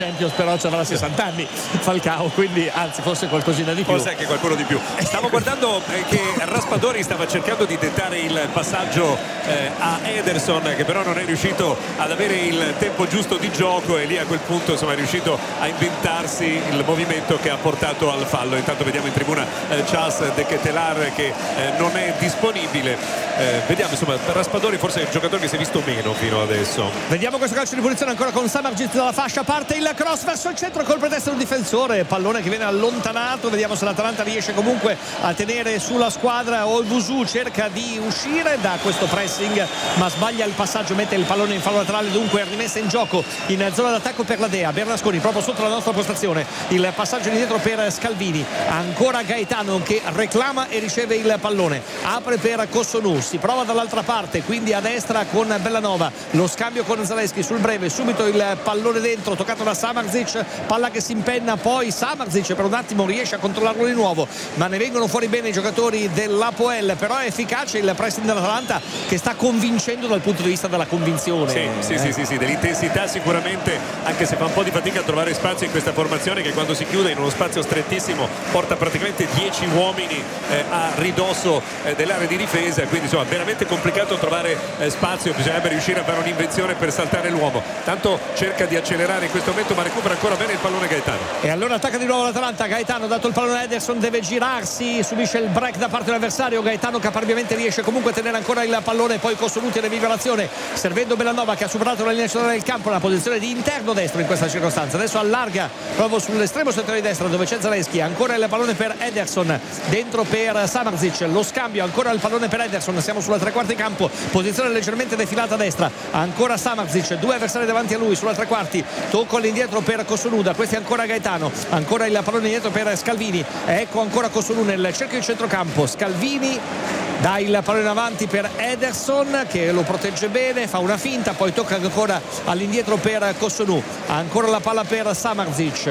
Champions, però ci avrà 60 anni Falcao, quindi anzi forse qualcosina di più, forse anche qualcuno di più. Stavo guardando che Raspadori stava cercando di dettare il passaggio a Ederson, che però non è riuscito ad avere il tempo giusto di gioco, e lì a quel punto insomma è riuscito a inventarsi il movimento che ha portato al fallo. Intanto vediamo in tribuna Charles De Ketelaere che non è disponibile. Vediamo, insomma, Raspadori forse è il giocatore che si è visto meno fino adesso. Vediamo questo calcio di punizione ancora con Samardzic dalla fascia, parte il cross verso il centro, colpo di testa del difensore, pallone che viene allontanato. Vediamo se l'Atalanta riesce comunque a tenere sulla squadra. Olbusu cerca di uscire da questo pressing ma sbaglia il passaggio, mette il pallone in fallo laterale, dunque rimessa in gioco in zona d'attacco per la Dea. Bernasconi proprio sotto la nostra postazione, il passaggio indietro per Scalvini, ancora Gaetano che reclama e riceve il pallone, apre per Cossonù, si prova dall'altra parte, quindi a destra con Bellanova, lo scambio con Zalewski sul breve, subito il pallone dentro, toccato da Samardzic, palla che si impenna, poi Samardzic per un attimo riesce a controllarlo di nuovo, ma ne vengono fuori bene i giocatori dell'Apoel. Però è efficace il pressing dell'Atalanta che sta convincendo dal punto di vista della convinzione. Sì, dell'intensità sicuramente, anche se fa un po' di fatica a trovare spazio in questa formazione che quando si chiude in uno spazio strettissimo porta praticamente 10 uomini a ridosso dell'area di difesa, quindi insomma veramente complicato trovare spazio. Bisognerebbe riuscire a fare un'invenzione per saltare l'uomo. Tanto cerca di accelerare in questo momento, ma recupera ancora bene il pallone Gaetano, e allora attacca di nuovo l'Atalanta. Gaetano, dato il pallone a Ederson, deve girarsi, subisce il break da parte dell'avversario. Gaetano caparbiamente riesce comunque a tenere ancora il pallone, poi Cossonù tiene viva l'azione servendo Bellanova che ha superato la linea centrale del campo, la posizione di interno destro in questa circostanza. Adesso allarga proprio sull'estremo settore di destra dove c'è Zalewski, ancora il pallone per Ederson, dentro per Samardzic, lo scambio, ancora il pallone per Ederson, siamo sulla tre quarti campo, posizione leggermente defilata a destra, ancora Samardzic, due avversari davanti a lui sulla tre quarti, tocco all'indietro per Cossonù, da questi ancora Gaetano, ancora il pallone indietro per Scalvini, ecco ancora Cossonù nel cerchio di centrocampo, Scalvini dà il pallone avanti per Ederson che lo protegge bene, fa una finta, poi tocca ancora all'indietro per Cossonù, ancora la palla per Samardzic,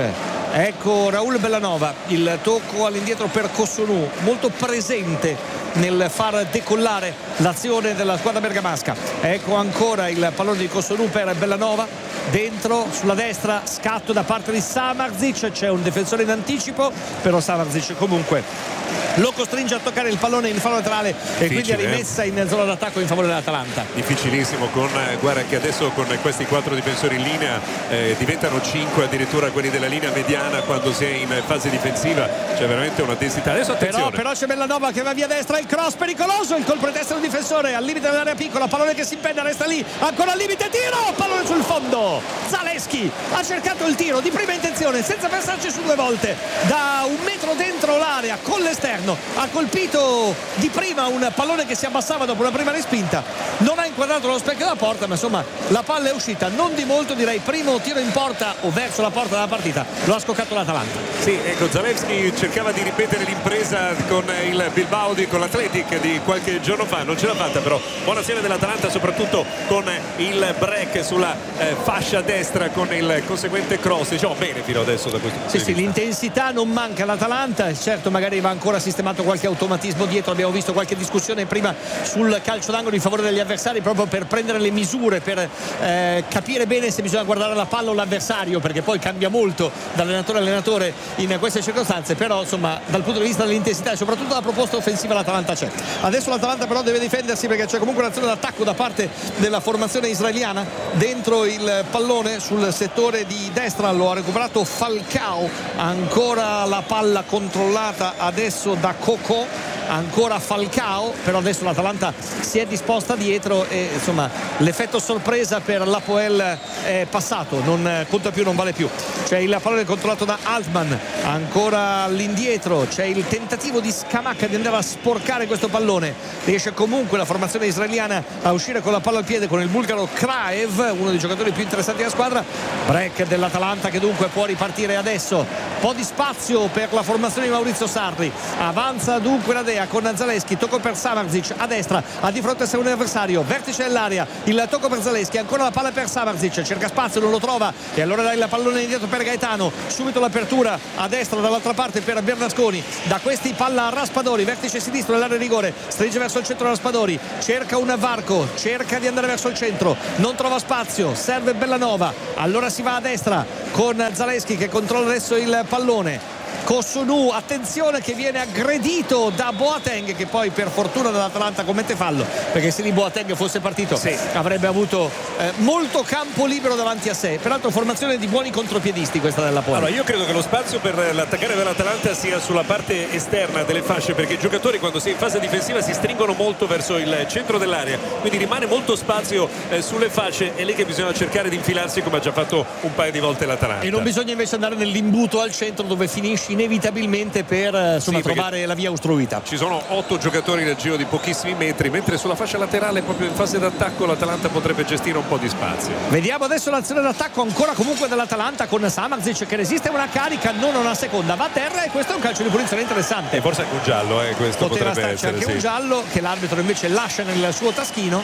ecco Raul Bellanova, il tocco all'indietro per Cossonù, molto presente nel far decollare l'azione della squadra bergamasca. Ecco ancora il pallone di Cossonù per Bellanova, dentro sulla destra, scatto da parte di Samardzic, c'è un difensore in anticipo, però Samardzic comunque lo costringe a toccare il pallone in fallo laterale e quindi è rimessa in zona d'attacco in favore dell'Atalanta. Difficilissimo, guarda che adesso con questi 4 difensori in linea diventano 5 addirittura quelli della linea mediana quando si è in fase difensiva, c'è veramente una densità. Adesso attenzione, però c'è Bellanova che va via destra, il cross pericoloso, il colpo di testa del difensore al limite dell'area piccola, pallone che si impenna, resta lì, ancora al limite, tiro, pallone sul fondo. Zalewski ha cercato il tiro di prima intenzione senza pensarci su due volte, da un metro dentro l'area con l'esterno ha colpito di prima un pallone che si abbassava dopo una prima respinta, non ha inquadrato lo specchio della porta, ma insomma la palla è uscita non di molto, direi primo tiro in porta o verso la porta della partita, lo ha scoccato l'Atalanta. Sì, ecco, Zalewski cercava di ripetere l'impresa con il Bilbao, con l'Atletic di qualche giorno fa, non ce l'ha fatta, però buona azione dell'Atalanta soprattutto con il break sulla fascia destra con il conseguente cross, diciamo bene fino adesso da questo punto di vista. L'intensità non manca all'Atalanta, certo magari va ancora sistemato qualche automatismo dietro, abbiamo visto qualche discussione prima sul calcio d'angolo in favore degli avversari proprio per prendere le misure, per capire bene se bisogna guardare la palla o l'avversario, perché poi cambia molto dall'allenatore all'allenatore in queste circostanze, però insomma dal punto di vista dell'intensità e soprattutto la proposta offensiva l'Atalanta c'è. Adesso l'Atalanta però deve difendersi perché c'è comunque un'azione d'attacco da parte della formazione israeliana, dentro il pallone sul settore di destra lo ha recuperato Falcao, ancora la palla controllata adesso da Coco, ancora Falcao, però adesso l'Atalanta si è disposta dietro e insomma l'effetto sorpresa per l'Apoel è passato, non conta più, non vale più. C'è il pallone controllato da Altman, ancora all'indietro c'è il tentativo di Scamacca di andare a sporcare questo pallone, riesce comunque la formazione israeliana a uscire con la palla al piede con il bulgaro Kraev, uno dei giocatori più interessanti della squadra. Break dell'Atalanta che dunque può ripartire adesso, un po' di spazio per la formazione di Maurizio Sarri, avanza dunque la Dea, dell'area con Zalewski, tocco per Samardžić a destra, a di fronte a sé un avversario, vertice dell'area, il tocco per Zalewski, ancora la palla per Samardžić, cerca spazio, non lo trova e allora dai il pallone indietro per Gaetano, subito l'apertura a destra dall'altra parte per Bernasconi, da questi palla a Raspadori, vertice sinistro dell'area di rigore, stringe verso il centro Raspadori, cerca un varco, cerca di andare verso il centro, non trova spazio, serve Bellanova, allora si va a destra con Zalewski che controlla adesso il pallone. Kosunu, attenzione, che viene aggredito da Boateng, che poi per fortuna dell'Atalanta commette fallo, perché se lì Boateng fosse partito avrebbe avuto molto campo libero davanti a sé. Peraltro formazione di buoni contropiedisti questa della Poli. Allora io credo che lo spazio per l'attaccare dell'Atalanta sia sulla parte esterna delle fasce, perché i giocatori quando si è in fase difensiva si stringono molto verso il centro dell'area, quindi rimane molto spazio sulle fasce, è lì che bisogna cercare di infilarsi, come ha già fatto un paio di volte l'Atalanta. E non bisogna invece andare nell'imbuto al centro dove finisci inevitabilmente per trovare la via ostruita. Ci sono 8 giocatori nel giro di pochissimi metri, mentre sulla fascia laterale proprio in fase d'attacco l'Atalanta potrebbe gestire un po' di spazio. Vediamo adesso l'azione d'attacco ancora comunque dell'Atalanta con Samardžić che resiste una carica, non una seconda, va a terra e questo è un calcio di punizione interessante. E forse anche un giallo, questo poteva potrebbe essere anche un giallo che l'arbitro invece lascia nel suo taschino.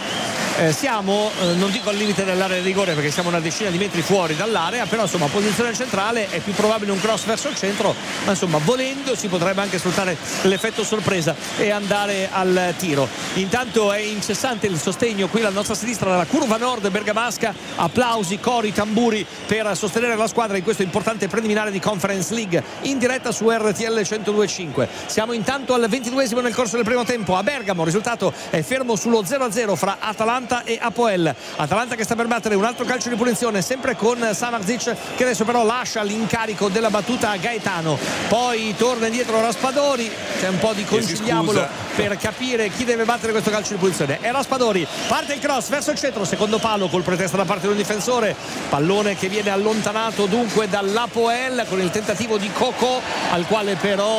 Siamo non dico al limite dell'area di rigore perché siamo una decina di metri fuori dall'area, però insomma posizione centrale, è più probabile un cross verso il centro, ma insomma volendo si potrebbe anche sfruttare l'effetto sorpresa e andare al tiro. Intanto è incessante il sostegno qui alla nostra sinistra dalla curva nord bergamasca, applausi, cori, tamburi per sostenere la squadra in questo importante preliminare di Conference League in diretta su RTL 102.5. Siamo intanto al 22esimo nel corso del primo tempo a Bergamo, il risultato è fermo sullo 0-0 fra Atalanta e Apoel. Atalanta che sta per battere un altro calcio di punizione sempre con Samardžić che adesso però lascia l'incarico della battuta a Gaetano, poi torna indietro Raspadori, c'è un po' di conciliabolo per capire chi deve battere questo calcio di punizione. È Raspadori, parte il cross verso il centro, secondo palo col pretesta da parte di un difensore, pallone che viene allontanato dunque dall'Apoel con il tentativo di Coco al quale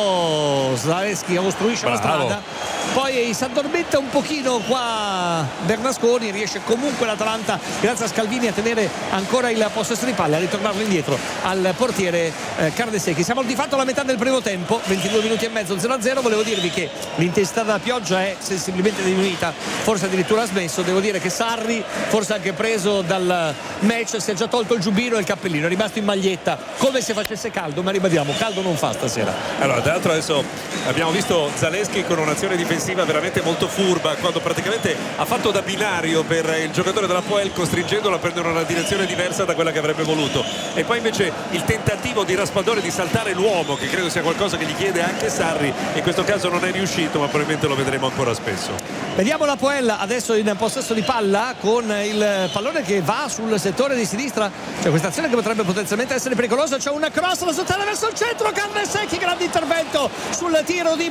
però Zalewski ostruisce la strada, poi si addormenta un pochino qua Bernasconi, riesce comunque l'Atalanta grazie a Scalvini a tenere ancora il possesso di palla, a ritornarlo indietro al portiere Cardesecchi. Siamo di fatto alla metà del primo tempo, 22 minuti e mezzo, 0-0. Volevo dirvi che l'intensità della pioggia è sensibilmente diminuita, forse addirittura ha smesso. Devo dire che Sarri, forse anche preso dal match, si è già tolto il giubbino e il cappellino, è rimasto in maglietta come se facesse caldo, ma ribadiamo, caldo non fa stasera. Allora tra l'altro adesso abbiamo visto Zalewski con un'azione difensiva veramente molto furba, quando praticamente ha fatto da binario per il giocatore della Poel, costringendolo a prendere una direzione diversa da quella che avrebbe voluto, e poi invece il tentativo di Raspadori di saltare l'uomo, che credo sia qualcosa che gli chiede anche Sarri, in questo caso non è riuscito, ma probabilmente lo vedremo ancora spesso. Vediamo la Poel adesso in possesso di palla con il pallone che va sul settore di sinistra, c'è questa azione che potrebbe potenzialmente essere pericolosa, c'è una cross alla sottana verso il centro, Cardesecchi, grande intervento sul tiro di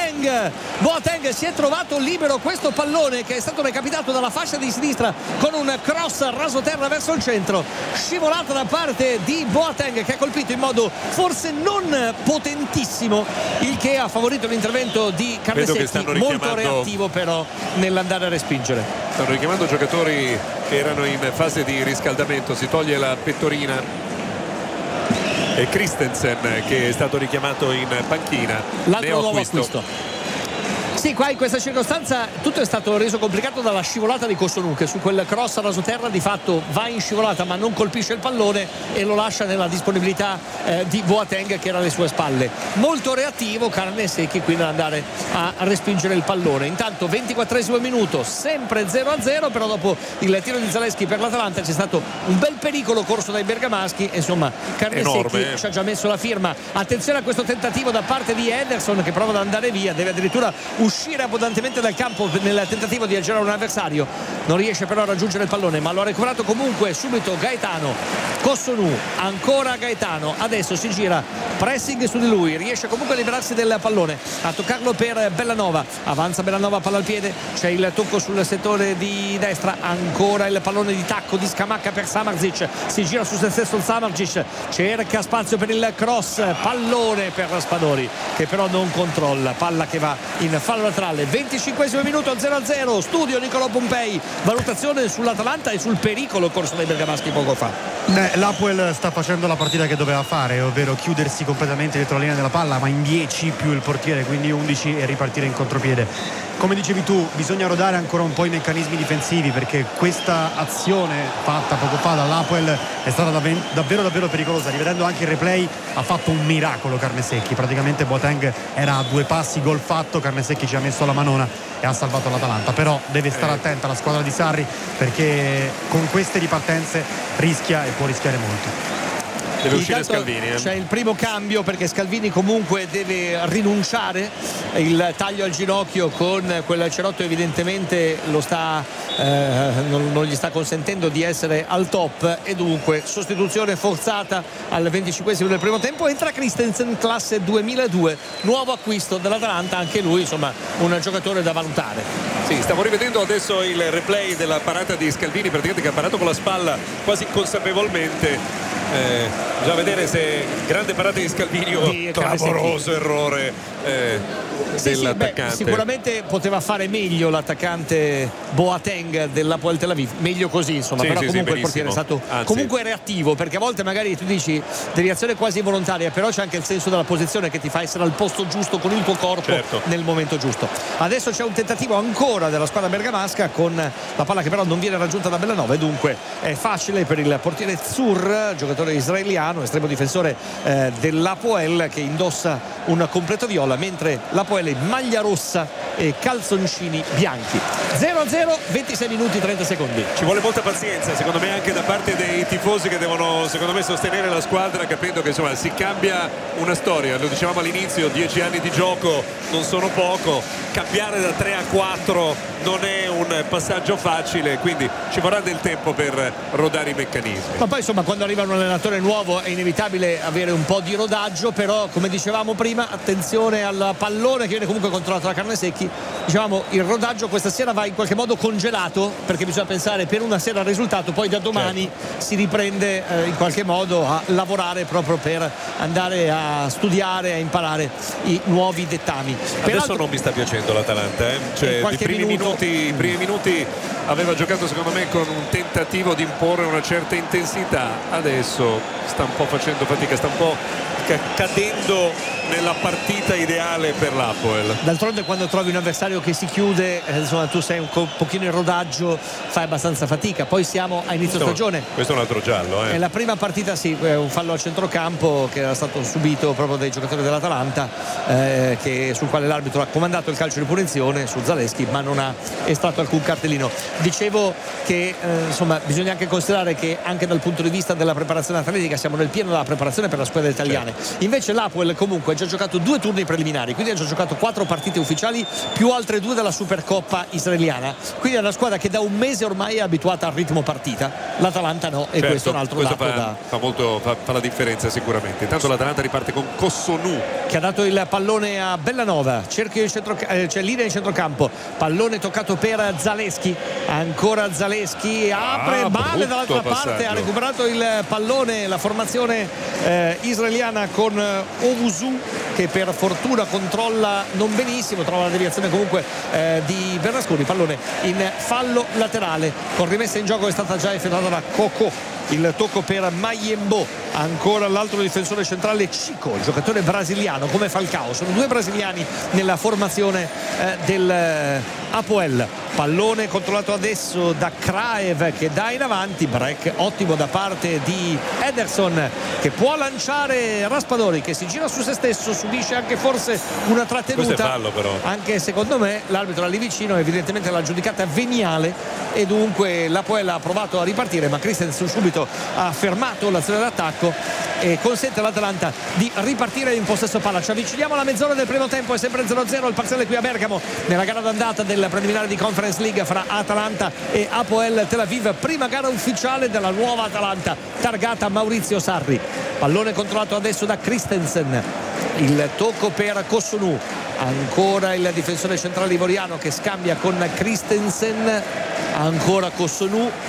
Boateng si è trovato libero questo pallone che è stato recapitato dalla fascia di sinistra con un cross rasoterra verso il centro, scivolata da parte di Boateng che ha colpito in modo forse non potentissimo, il che ha favorito l'intervento di Cardesecchi, molto reattivo però nell'andare a respingere. Stanno richiamando giocatori che erano in fase di riscaldamento, si toglie la pettorina e Christensen che è stato richiamato in panchina, l'altro nuovo acquisto. Sì, qua in questa circostanza tutto è stato reso complicato dalla scivolata di Kosunu, che su quel cross a rasoterra di fatto va in scivolata ma non colpisce il pallone e lo lascia nella disponibilità di Boateng che era alle sue spalle. Molto reattivo Cardesecchi qui nell'andare a respingere il pallone. Intanto 24esimo minuto, sempre 0-0, però dopo il tiro di Zalewski per l'Atalanta c'è stato un bel pericolo corso dai bergamaschi, insomma Cardesecchi ci ha già messo la firma. Attenzione a questo tentativo da parte di Ederson che prova ad andare via, deve addirittura uscire abbondantemente dal campo nel tentativo di aggirare un avversario, non riesce però a raggiungere il pallone, ma lo ha recuperato comunque subito Gaetano. Kosunu, ancora Gaetano, adesso si gira, pressing su di lui, riesce comunque a liberarsi del pallone, a toccarlo per Bellanova, avanza Bellanova, palla al piede, c'è il tocco sul settore di destra, ancora il pallone di tacco di Scamacca per Samardžić, si gira su se stesso il Samardžić, cerca spazio per il cross, pallone per Raspadori che però non controlla, palla che va in fallo laterale. 25esimo minuto, 0-0. Studio Nicolò Pompei, valutazione sull'Atalanta e sul pericolo corso dai bergamaschi poco fa. L'Apoel sta facendo la partita che doveva fare, ovvero chiudersi completamente dietro la linea della palla, ma in 10 più il portiere, quindi 11, e ripartire in contropiede. Come dicevi tu, bisogna rodare ancora un po' i meccanismi difensivi, perché questa azione fatta poco fa dall'Apoel è stata davvero pericolosa. Rivedendo anche il replay, ha fatto un miracolo Carnesecchi, praticamente Boateng era a 2 passi, gol fatto, Carnesecchi ci ha messo la manona e ha salvato l'Atalanta. Però deve stare attenta la squadra di Sarri, perché con queste ripartenze rischia e può rischiare molto. Deve uscire Scalvini. C'è il primo cambio, perché Scalvini comunque deve rinunciare. Il taglio al ginocchio con quel cerotto evidentemente non gli sta consentendo di essere al top, e dunque sostituzione forzata al 25esimo del primo tempo. Entra Christensen, classe 2002, nuovo acquisto dell'Atalanta, anche lui insomma un giocatore da valutare. Sì, stavo rivedendo adesso il replay della parata di Scalvini, praticamente che ha parato con la spalla quasi inconsapevolmente. Bisogna vedere se grande parata di Scalvini o clamoroso errore dell'attaccante. Sicuramente poteva fare meglio l'attaccante Boateng dell'Apoel Tel Aviv, meglio così insomma, però comunque il portiere è stato comunque reattivo, perché a volte magari tu dici deviazione quasi volontaria, però c'è anche il senso della posizione che ti fa essere al posto giusto con il tuo corpo nel momento giusto. Adesso c'è un tentativo ancora della squadra bergamasca con la palla che però non viene raggiunta da Bellanova, e dunque è facile per il portiere Zur, giocatore israeliano, estremo difensore dell'Apoel, che indossa un completo viola, mentre l'Apoel è maglia rossa e calzoncini bianchi. 0-0, 26 minuti 30 secondi. Ci vuole molta pazienza secondo me anche da parte dei tifosi, che devono secondo me sostenere la squadra, capendo che insomma si cambia una storia. Lo dicevamo all'inizio, 10 anni di gioco non sono poco, cambiare da 3 a 4 non è un passaggio facile, quindi ci vorrà del tempo per rodare i meccanismi. Ma poi insomma quando arriva un allenatore nuovo è inevitabile avere un po' di rodaggio, però come dicevamo prima, attenzione al pallone che viene comunque controllato da Carnesecchi. Dicevamo, il rodaggio questa sera va in qualche modo congelato, perché bisogna pensare per una sera al risultato, poi da domani si riprende in qualche modo a lavorare proprio per andare a studiare, a imparare i nuovi dettami. Adesso non mi sta piacendo l'Atalanta, cioè i primi minuti aveva giocato secondo me con un tentativo di imporre una certa intensità, adesso sta un po' facendo fatica, sta un po' cadendo nella partita ideale per l'Apoel. D'altronde quando trovi un avversario che si chiude, insomma tu sei un pochino in rodaggio, fai abbastanza fatica. Poi siamo a inizio stagione. Questo è un altro giallo. È la prima partita, un fallo a centrocampo che era stato subito proprio dai giocatori dell'Atalanta, sul quale l'arbitro ha comandato il calcio di punizione su Zaleschi, ma non ha estratto alcun cartellino. Dicevo che insomma bisogna anche considerare che anche dal punto di vista della preparazione atletica siamo nel pieno della preparazione per la squadra italiana. Invece l'Apoel comunque ha già giocato 2 turni preliminari, quindi ha già giocato 4 partite ufficiali più altre 2 della Supercoppa israeliana, quindi è una squadra che da un mese ormai è abituata al ritmo partita. L'Atalanta no, e questo è un altro dato fa la differenza sicuramente. Intanto l'Atalanta riparte con Kossonu, che ha dato il pallone a Bellanova, c'è linea in centrocampo, pallone toccato per Zaleschi, ancora Zaleschi apre male dall'altra parte, ha recuperato il pallone la formazione israeliana con Owusu, che per fortuna controlla non benissimo, trova la deviazione comunque di Bernasconi, pallone in fallo laterale, con rimessa in gioco è stata già effettuata da Coco. Il tocco per Mayembo, ancora l'altro difensore centrale Chico, il giocatore brasiliano come Falcao, sono 2 brasiliani nella formazione del Apoel. Pallone controllato adesso da Kraev, che dà in avanti, break ottimo da parte di Ederson, che può lanciare Raspadori, che si gira su se stesso, subisce anche forse una trattenuta. Questo è fallo, però anche secondo me l'arbitro lì vicino evidentemente l'ha giudicata veniale, e dunque l'Apoel ha provato a ripartire, ma Christensen subito ha fermato l'azione d'attacco e consente all'Atalanta di ripartire in possesso palla. Ci avviciniamo alla mezz'ora del primo tempo, è sempre 0-0 il parziale qui a Bergamo nella gara d'andata del preliminare di Conference League fra Atalanta e Apoel Tel Aviv, prima gara ufficiale della nuova Atalanta targata Maurizio Sarri. Pallone controllato adesso da Christensen, il tocco per Kossonu, ancora il difensore centrale ivoriano che scambia con Christensen, ancora Kossonu,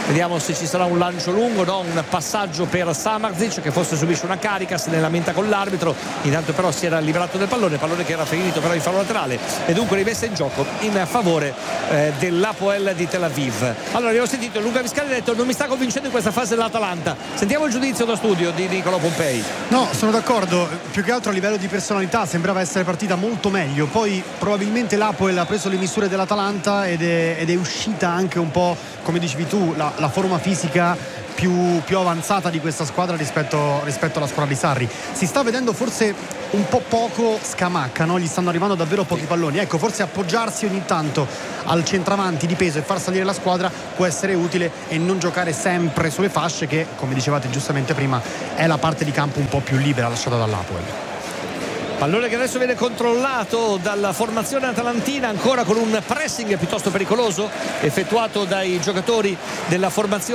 vediamo se ci sarà un lancio lungo, no, un passaggio per Samardžić che forse subisce una carica, se ne lamenta con l'arbitro. Intanto però si era liberato del pallone che era finito però in fallo laterale e dunque rimessa in gioco in favore dell'Hapoel di Tel Aviv. Allora abbiamo sentito Luca Viscardi ha detto non mi sta convincendo in questa fase dell'Atalanta. Sentiamo il giudizio da studio di Nicolò Pompei. No, sono d'accordo, più che altro a livello di personalità sembrava essere partita molto meglio, poi probabilmente l'Hapoel ha preso le misure dell'Atalanta ed è uscita anche un po', come dicevi tu, la forma fisica più avanzata di questa squadra rispetto alla squadra di Sarri. Si sta vedendo forse un po' poco Scamacca, no? Gli stanno arrivando davvero pochi palloni. Ecco, forse appoggiarsi ogni tanto al centravanti di peso e far salire la squadra può essere utile e non giocare sempre sulle fasce che, come dicevate giustamente prima, è la parte di campo un po' più libera lasciata dall'Hapoel. Pallone che adesso viene controllato dalla formazione atalantina, ancora con un pressing piuttosto pericoloso effettuato dai giocatori della formazione